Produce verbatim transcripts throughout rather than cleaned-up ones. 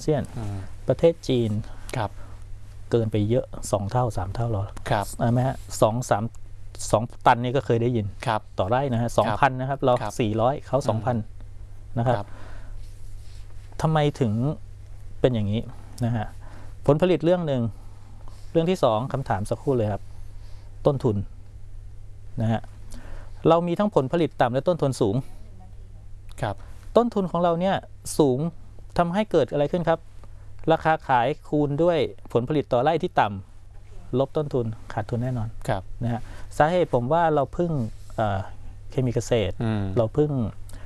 ซียนประเทศจีนครับเกินไปเยอะสองเท่าสามเท่าหรอครับใช่ไหมฮะสองสามสองตันนี่ก็เคยได้ยินครับต่อไร่นะฮะสองพันนะครับเราสี่ร้อยเขาสองพันนะครับทำไมถึงเป็นอย่างนี้นะฮะผลผลิตเรื่องหนึ่งเรื่องที่สองคำถามสักครู่เลยครับต้นทุนนะฮะเรามีทั้งผลผลิตต่ำและต้นทุนสูงครับต้นทุนของเราเนี่ยสูงทำให้เกิดอะไรขึ้นครับราคาขายคูณด้วยผลผลิตต่อไร่ที่ต่ำลบต้นทุนขาดทุนแน่นอนครับนะฮะสาเหตุผมว่าเราพึ่งเคมีเกษตรเราพึ่ง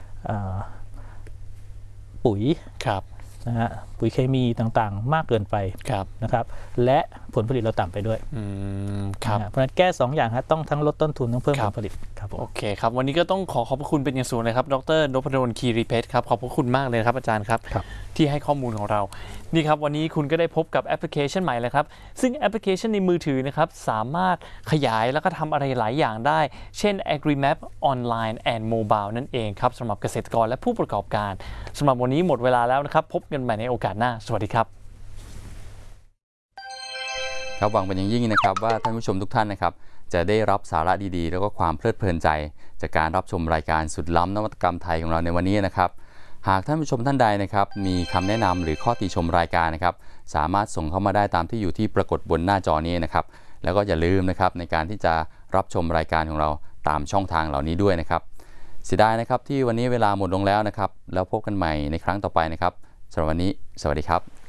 ปุ๋ยครับนะฮะปุ๋ยเคมีต่างๆมากเกินไปนะครับและผลผลิตเราต่ำไปด้วยครับเพราะฉะนั้นแก้สองอย่างครับต้องทั้งลดต้นทุนทั้งเพิ่มผลผลิตครับโอเคครับวันนี้ก็ต้องขอขอบพระคุณเป็นอย่างสูงเลยครับดร.นพดล คีรีเพชรครับขอบพระคุณมากเลยครับอาจารย์ครับที่ให้ข้อมูลของเรานี่ครับวันนี้คุณก็ได้พบกับแอปพลิเคชันใหม่แล้วครับซึ่งแอปพลิเคชันในมือถือนะครับสามารถขยายแล้วก็ทำอะไรหลายอย่างได้เช่น AgriMap Online and Mobile นั่นเองครับสำหรับเกษตรกรและผู้ประกอบการสำหรับวันนี้หมดเวลาแล้วนะครับพบกันใหม่ในโอกาสหน้าสวัสดีครับครับหวังเป็นอย่างยิ่งนะครับว่าท่านผู้ชมทุกท่านนะครับจะได้รับสาระดีๆแล้วก็ความเพลิดเพลินใจจากการรับชมรายการสุดล้ำนวัตกรรมไทยของเราในวันนี้นะครับหากท่านผู้ชมท่านใดนะครับมีคำแนะนำหรือข้อติชมรายการนะครับสามารถส่งเข้ามาได้ตามที่อยู่ที่ปรากฏบนหน้าจอนี้นะครับแล้วก็อย่าลืมนะครับในการที่จะรับชมรายการของเราตามช่องทางเหล่านี้ด้วยนะครับเสียดายนะครับที่วันนี้เวลาหมดลงแล้วนะครับแล้วพบกันใหม่ในครั้งต่อไปนะครับสำหรับวันนี้สวัสดีครับ